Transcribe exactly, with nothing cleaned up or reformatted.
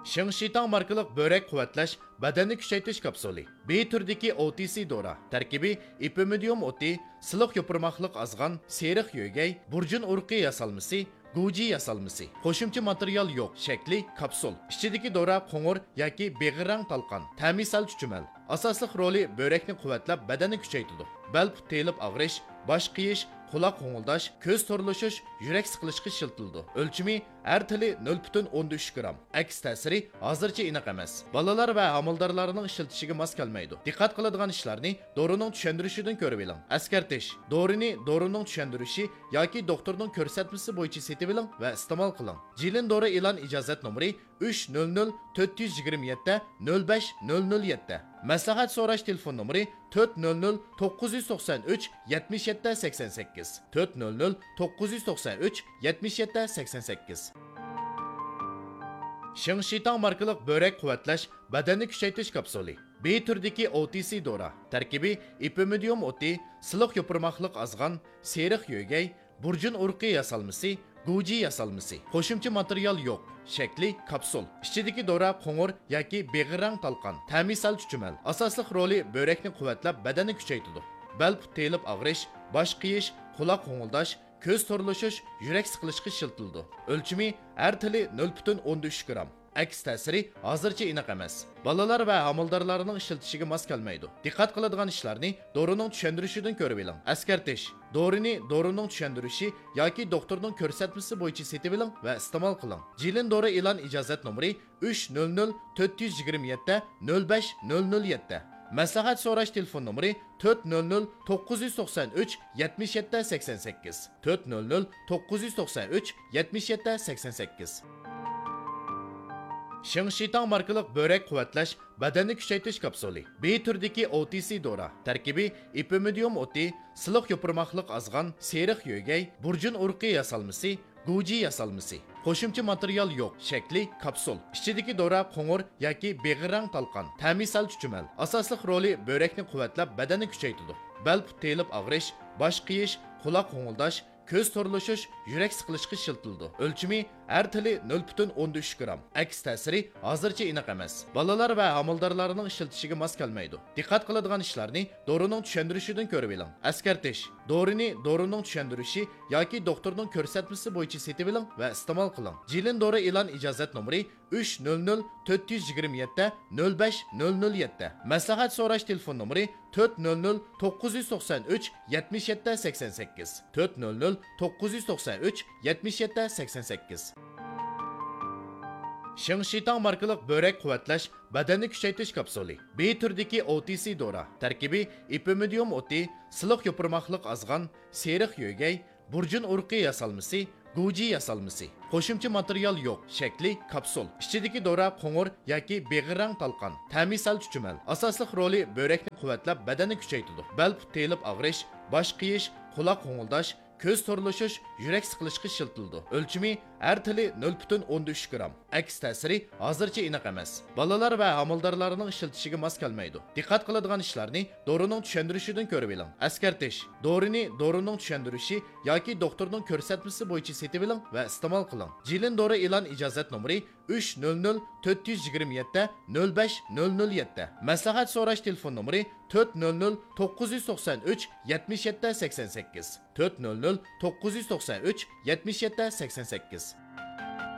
Shingshitang markalik börek quvvatlash, badanni kuchaytirish kapsuli. B turdagi O T C dora. Tarkibi ipimidium o'ti, siliq yopirmoqliq azg'an, seriq yo'gay, burjun urqi yasalmasi, Guji yasalmasi. Qo'shimcha material yo'q. Shakli kapsul. Ichidagi dora qo'ng'ir yoki beg'irang talqon. Ta'misal chuchumal. Asosli roli börekni quvvatlab, badanni kuchaytiradi. Bel put telib og'rish, bosh qiyish, quloq qo'ng'ildash, ko'z to'rlashish, yurak siqilishga shiltildi. O'lchimi har tili nol butun o'n uch gram. Aks ta'siri hozircha aniq emas. Bolalar va amaldorlarning ishlatishiga mos kelmaydi. Diqqat qiladigan ishlarni dorining tushuntirishidan ko'rib oling. Askartish. Dorini dorining tushuntirishi yoki doktorning ko'rsatmasi bo'yicha setib oling va iste'mol qiling. Jilin dori e'lon ijozat nomeri uch nol nol to'rt yuz yigirma yetti nol besh nol nol yetti. Maslahat so'rash telefon nomeri to'rt nol nol to'qqiz yuz to'qson uch yetmish yetti sakson sakkiz to'rt nol nol to'qqiz yuz to'qson uch yetmish yetti sakson sakkiz. Shingshitang markalik börek quvvatlash, badanni kuchaytirish kapsuli. B turdagi O T C dora. Tarkibi ipimidium o'ti, siliq yopirmoqliq azg'an, seriq yo'gay, burjun urqi yasalmasi, Guji yasalmasi. Qo'shimcha material yo'q. Shakli kapsul. Ichidagi dora qo'ng'ir yoki beg'irang talqon. Ta'misal chuchumal. Asosli roli börekni quvvatlab, badanni kuchaytiradi. Bel put telib og'rish, bosh qiyish, quloq qo'ng'ildash, ko'z to'rlashish, yurak siqilishga shiltildi. O'lchimi har tili nol butun o'n uch gram. Aks ta'siri hozircha aniq emas. Bolalar va amaldorlarning ishlatishiga mos kelmaydi. Diqqat qiladigan ishlarni dorining tushuntirishidan ko'rib oling. Askartish. Dorini dorining tushuntirishi yoki doktorning ko'rsatmasi bo'yicha setib oling va iste'mol qiling. Jilin dori e'lon ijozat nomeri uch nol nol to'rt yuz yigirma yetti nol besh nol nol yetti. Maslahat so'rash telefon nomeri to'rt nol nol to'qqiz yuz to'qson uch yetmish yetti sakson sakkiz to'rt nol nol to'qqiz yuz to'qson uch yetmish yetti sakson sakkiz. Shingshitang markalik börek quvvatlash, badanni kuchaytirish kapsuli. B turdagi O T C dora. Tarkibi ipimidium o'ti, siliq yopirmoqliq azg'an, seriq yo'gay, burjun urqi yasalmasi, Guji yasalmasi. Qo'shimcha material yo'q. Shakli kapsul. Ichidagi dora qo'ng'ir yoki beg'irang talqon. Ta'misal chuchumal. Asosli roli börekni quvvatlab, badanni kuchaytiradi. Bel put telib og'rish, bosh qiyish, quloq qo'ng'ildash, ko'z to'rlashish, yurak siqilishga shiltildi. O'lchimi har tili nol butun o'n uch gram. Aks ta'siri hozircha aniq emas. Bolalar va amaldorlarning ishlatishiga mos kelmaydi. Diqqat qiladigan ishlarni dorining tushuntirishidan ko'rib oling. Askartish. Dorini dorining tushuntirishi yoki doktorning ko'rsatmasi bo'yicha setib oling va iste'mol qiling. Jilin dori e'lon ijozat nomeri uch nol nol to'rt yuz yigirma yetti nol besh nol nol yetti. Maslahat so'rash telefon nomeri to'rt nol nol to'qqiz yuz to'qson uch yetmish yetti sakson sakkiz to'rt nol nol to'qqiz yuz to'qson uch yetmish yetti sakson sakkiz. Shingshitang markalik börek quvvatlash, badanni kuchaytirish kapsuli. B turdagi O T C dora. Tarkibi ipimidium o'ti, siliq yopirmoqliq azg'an, seriq yo'gay, burjun urqi yasalmasi, Guji yasalmasi. Qo'shimcha material yo'q. Shakli kapsul. Ichidagi dora qo'ng'ir yoki beg'irang talqon. Ta'misal chuchumal. Asosli roli börekni quvvatlab, badanni kuchaytiradi. Bel put telib og'rish, bosh qiyish, quloq qo'ng'ildash, ko'z to'rlashish, yurak siqilishga shiltildi. O'lchimi har tili nol butun o'n uch gram. Aks ta'siri hozircha aniq emas. Bolalar va amaldorlarning ishlatishiga mos kelmaydi. Diqqat qiladigan ishlarni dorining tushuntirishidan ko'rib oling. Askartish. Dorini dorining tushuntirishi yoki doktorning ko'rsatmasi bo'yicha setib oling va iste'mol qiling. Jilin dori e'lon ijozat nomeri uch nol nol to'rt yuz yigirma yetti nol besh nol nol yetti. Maslahat so'rash telefon nomeri to'rt nol nol to'qqiz yuz to'qson uch yetmish yetti sakson sakkiz to'rt nol nol to'qqiz yuz to'qson uch yetmish yetti sakson sakkiz.